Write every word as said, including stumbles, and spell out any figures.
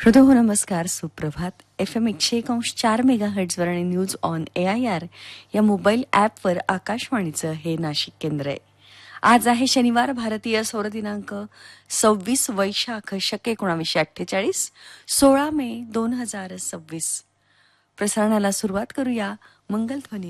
श्रोतो हो नमस्कार, सुप्रभात. एफ एम एकशे एक अंश चार मेगा हर्ट्झवर आणि news on A I R या मोबाईल ॲपवर आकाशवाणीचं हे नाशिक केंद्र आहे. आज आहे शनिवार, भारतीय सौर दिनांक सव्वीस वैशाख शके एकोणावीसशे अठ्ठेचाळीस, सोळा मे दोन हजार सव्वीस. प्रसारणाला सुरुवात करूया मंगलध्वनी